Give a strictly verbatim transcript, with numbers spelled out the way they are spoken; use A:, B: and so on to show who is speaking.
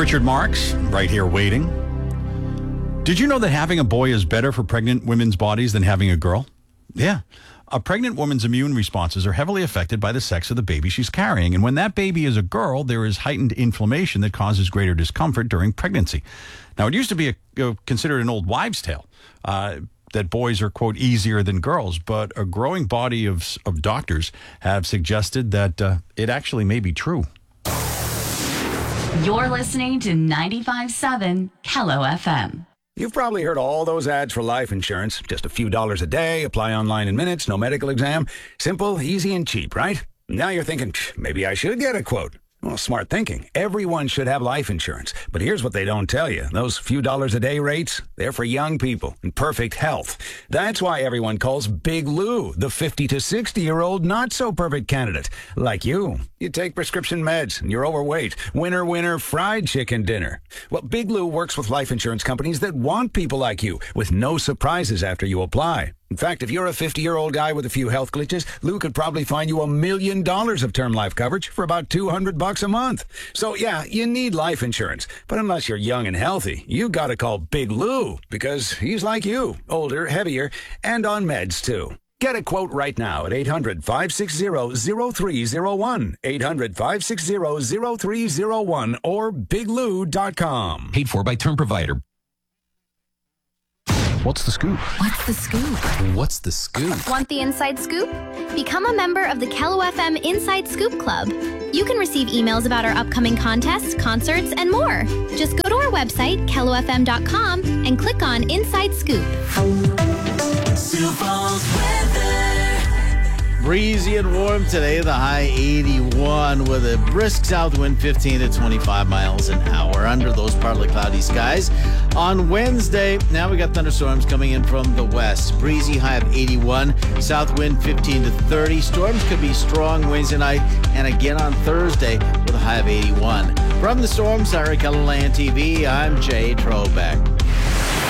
A: Richard Marks, right here waiting. Did you know that having a boy is better for pregnant women's bodies than having a girl? Yeah. A pregnant woman's immune responses are heavily affected by the sex of the baby she's carrying. And when that baby is a girl, there is heightened inflammation that causes greater discomfort during pregnancy. Now, it used to be a, uh, considered an old wives' tale uh, that boys are, quote, easier than girls. But a growing body of, of doctors have suggested that uh, it actually may be true.
B: You're listening to ninety-five point seven Kello F M.
C: You've probably heard all those ads for life insurance. Just a few dollars a day, apply online in minutes, no medical exam. Simple, easy, and cheap, right? Now you're thinking, maybe I should get a quote. Well, smart thinking. Everyone should have life insurance. But here's what they don't tell you. Those few dollars a day rates, they're for young people in perfect health. That's why everyone calls Big Lou the fifty to sixty-year-old not-so-perfect candidate. Like you. You take prescription meds and you're overweight. Winner, winner, fried chicken dinner. Well, Big Lou works with life insurance companies that want people like you with no surprises after you apply. In fact, if you're a fifty-year-old guy with a few health glitches, Lou could probably find you a million dollars of term life coverage for about two hundred bucks a month. So, yeah, you need life insurance. But unless you're young and healthy, you gotta call Big Lou because he's like you, older, heavier, and on meds, too. Get a quote right now at eight hundred, five six zero, zero three zero one, eight hundred, five six zero, zero three zero one, or big lou dot com.
D: Paid for by Term Provider. What's the scoop?
E: What's the scoop?
D: What's the scoop?
E: Want the inside scoop? Become a member of the Kello F M Inside Scoop Club. You can receive emails about our upcoming contests, concerts, and more. Just go to our website, kello f m dot com, and click on Inside Scoop.
F: Breezy and warm today, the high eighty-one with a brisk south wind fifteen to twenty-five miles an hour under those partly cloudy skies. On Wednesday, now we got thunderstorms coming in from the west. Breezy, high of eighty-one, south wind fifteen to thirty. Storms could be strong Wednesday night and again on Thursday with a high of eighty-one. From the Storm Center, Kelloland T V, I'm Jay Trobeck.